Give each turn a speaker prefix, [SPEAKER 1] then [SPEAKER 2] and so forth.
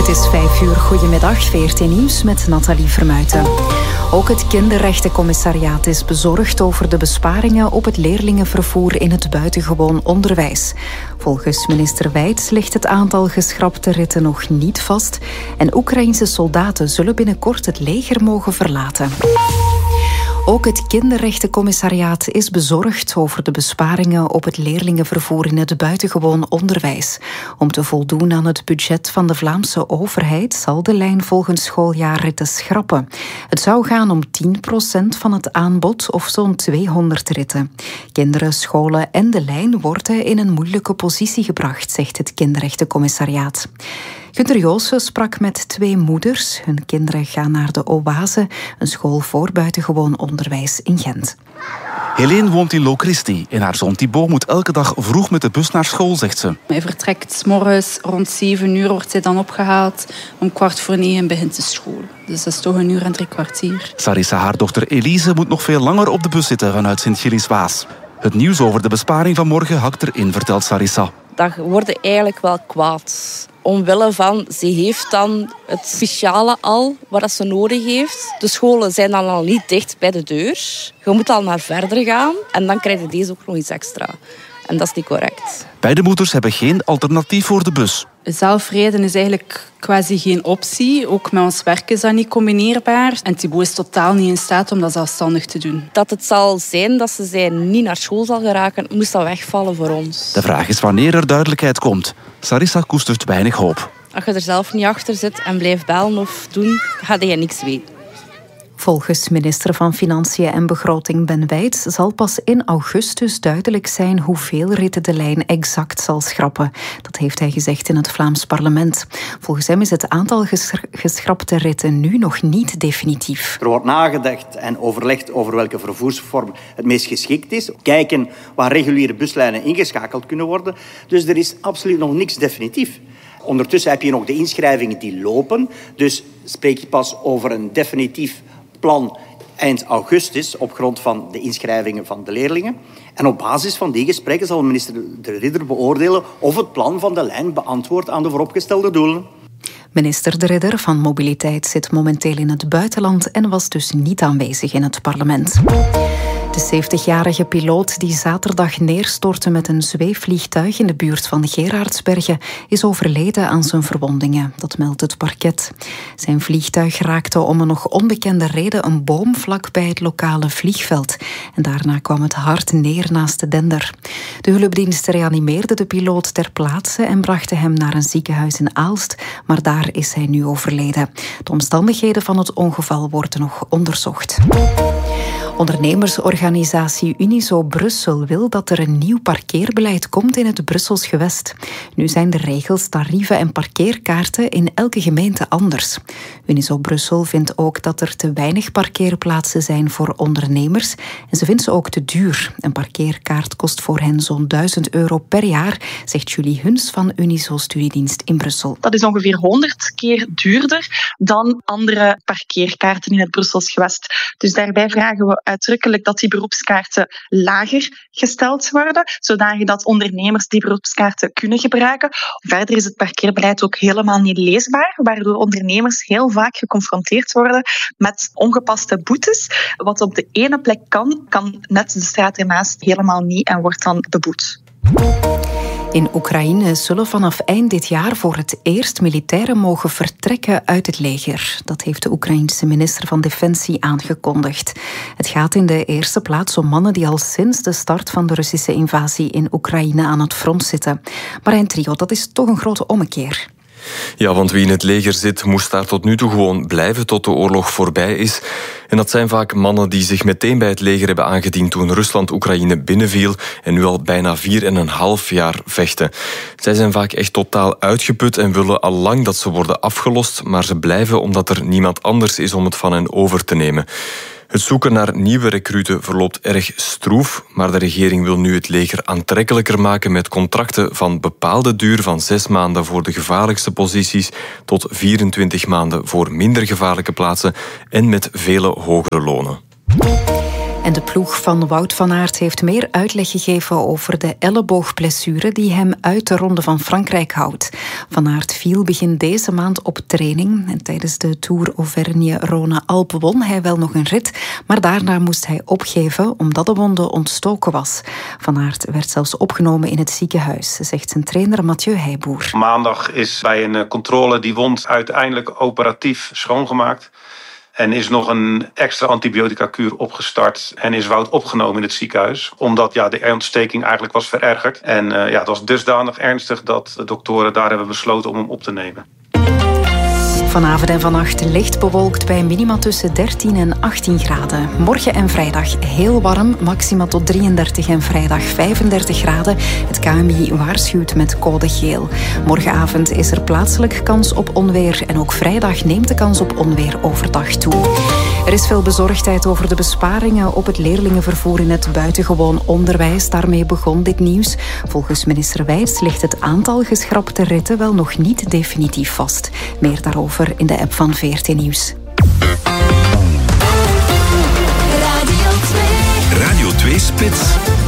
[SPEAKER 1] is 5:00. Goedemiddag, VRT Nieuws met Nathalie Vermuijten. Ook het kinderrechtencommissariaat is bezorgd over de besparingen op het leerlingenvervoer in het buitengewoon onderwijs. Volgens minister Wijts ligt het aantal geschrapte ritten nog niet vast en Oekraïense soldaten zullen binnenkort het leger mogen verlaten. Ook het kinderrechtencommissariaat is bezorgd over de besparingen op het leerlingenvervoer in het buitengewoon onderwijs. Om te voldoen aan het budget van de Vlaamse overheid zal de lijn volgend schooljaar ritten schrappen. Het zou gaan om 10% van het aanbod of zo'n 200 ritten. Kinderen, scholen en de lijn worden in een moeilijke positie gebracht, zegt het kinderrechtencommissariaat. Gunther Joossen sprak met 2 moeders. Hun kinderen gaan naar de Oase, een school voor buitengewoon onderwijs in Gent.
[SPEAKER 2] Helene woont in Locristi en haar zoon Thibaut moet elke dag vroeg met de bus naar school, zegt ze.
[SPEAKER 3] Hij vertrekt 's morgens rond 7 uur, wordt hij dan opgehaald. Om 8:45 begint de school. Dus dat is toch 1 uur en 3 kwartier.
[SPEAKER 2] Sarissa, haar dochter Elise, moet nog veel langer op de bus zitten vanuit Sint-Gilles-Waas. Het nieuws over de besparing van morgen hakt erin, vertelt Sarissa.
[SPEAKER 4] Dat wordt eigenlijk wel kwaad. Omwille van, ze heeft dan het speciale al wat ze nodig heeft. De scholen zijn dan al niet dicht bij de deur. Je moet al naar verder gaan en dan krijg je deze ook nog iets extra. En dat is niet correct.
[SPEAKER 2] Beide moeders hebben geen alternatief voor de bus.
[SPEAKER 3] Zelfrijden is eigenlijk quasi geen optie. Ook met ons werk is dat niet combineerbaar. En Thibaut is totaal niet in staat om dat zelfstandig te doen.
[SPEAKER 4] Dat het zal zijn dat ze niet naar school zal geraken, moest dat wegvallen voor ons.
[SPEAKER 2] De vraag is wanneer er duidelijkheid komt. Sarissa koestert weinig hoop.
[SPEAKER 4] Als je er zelf niet achter zit en blijft bellen of doen, ga je niks weten.
[SPEAKER 1] Volgens minister van Financiën en Begroting Ben Wijts zal pas in augustus duidelijk zijn hoeveel ritten de lijn exact zal schrappen. Dat heeft hij gezegd in het Vlaams parlement. Volgens hem is het aantal geschrapte ritten nu nog niet definitief.
[SPEAKER 5] Er wordt nagedacht en overlegd over welke vervoersvorm het meest geschikt is. Kijken waar reguliere buslijnen ingeschakeld kunnen worden. Dus er is absoluut nog niks definitief. Ondertussen heb je nog de inschrijvingen die lopen. Dus spreek je pas over een definitief plan eind augustus op grond van de inschrijvingen van de leerlingen. En op basis van die gesprekken zal minister De Ridder beoordelen of het plan van de lijn beantwoordt aan de vooropgestelde doelen.
[SPEAKER 1] Minister De Ridder van Mobiliteit zit momenteel in het buitenland en was dus niet aanwezig in het parlement. De 70-jarige piloot die zaterdag neerstortte met een zweefvliegtuig in de buurt van Gerardsbergen is overleden aan zijn verwondingen. Dat meldt het parket. Zijn vliegtuig raakte om een nog onbekende reden een boom vlak bij het lokale vliegveld. En daarna kwam het hard neer naast de dender. De hulpdienst reanimeerde de piloot ter plaatse en brachten hem naar een ziekenhuis in Aalst, maar daar is hij nu overleden. De omstandigheden van het ongeval worden nog onderzocht. Ondernemersorganisatie Unizo Brussel wil dat er een nieuw parkeerbeleid komt in het Brussels gewest. Nu zijn de regels, tarieven en parkeerkaarten in elke gemeente anders. Unizo Brussel vindt ook dat er te weinig parkeerplaatsen zijn voor ondernemers en ze vindt ze ook te duur. Een parkeerkaart kost voor hen zo'n €1000 per jaar, zegt Julie Huns van Unizo Studiedienst in Brussel.
[SPEAKER 6] Dat is ongeveer 100 keer duurder dan andere parkeerkaarten in het Brussels gewest. Dus daarbij vragen we uitdrukkelijk dat die beroepskaarten lager gesteld worden, zodat ondernemers die beroepskaarten kunnen gebruiken. Verder is het parkeerbeleid ook helemaal niet leesbaar, waardoor ondernemers heel vaak geconfronteerd worden met ongepaste boetes. Wat op de ene plek kan net de straat ernaast helemaal niet en wordt dan beboet.
[SPEAKER 1] In Oekraïne zullen vanaf eind dit jaar voor het eerst militairen mogen vertrekken uit het leger. Dat heeft de Oekraïense minister van Defensie aangekondigd. Het gaat in de eerste plaats om mannen die al sinds de start van de Russische invasie in Oekraïne aan het front zitten. Marijn Trio, dat is toch een grote ommekeer.
[SPEAKER 7] Ja, want wie in het leger zit, moest daar tot nu toe gewoon blijven tot de oorlog voorbij is. En dat zijn vaak mannen die zich meteen bij het leger hebben aangediend toen Rusland Oekraïne binnenviel en nu al bijna 4,5 jaar vechten. Zij zijn vaak echt totaal uitgeput en willen al lang dat ze worden afgelost, maar ze blijven omdat er niemand anders is om het van hen over te nemen. Het zoeken naar nieuwe recruten verloopt erg stroef, maar de regering wil nu het leger aantrekkelijker maken met contracten van bepaalde duur van 6 maanden voor de gevaarlijkste posities tot 24 maanden voor minder gevaarlijke plaatsen en met vele hogere lonen.
[SPEAKER 1] En de ploeg van Wout van Aert heeft meer uitleg gegeven over de elleboogblessure die hem uit de Ronde van Frankrijk houdt. Van Aert viel begin deze maand op training en tijdens de Tour Auvergne-Rhône-Alpes won hij wel nog een rit, maar daarna moest hij opgeven omdat de wonde ontstoken was. Van Aert werd zelfs opgenomen in het ziekenhuis, zegt zijn trainer Mathieu Heijboer.
[SPEAKER 8] Maandag is bij een controle die wond uiteindelijk operatief schoongemaakt. En is nog een extra antibiotica-kuur opgestart en is Wout opgenomen in het ziekenhuis. Omdat de ontsteking eigenlijk was verergerd. En het was dusdanig ernstig dat de doktoren daar hebben besloten om hem op te nemen.
[SPEAKER 1] Vanavond en vannacht licht bewolkt bij minima tussen 13 en 18 graden. Morgen en vrijdag heel warm, maxima tot 33 en vrijdag 35 graden. Het KNMI waarschuwt met code geel. Morgenavond is er plaatselijk kans op onweer en ook vrijdag neemt de kans op onweer overdag toe. Er is veel bezorgdheid over de besparingen op het leerlingenvervoer in het buitengewoon onderwijs. Daarmee begon dit nieuws. Volgens minister Wijts ligt het aantal geschrapte ritten wel nog niet definitief vast. Meer daarover in de app van VRT Nieuws.
[SPEAKER 9] Radio 2 Spits.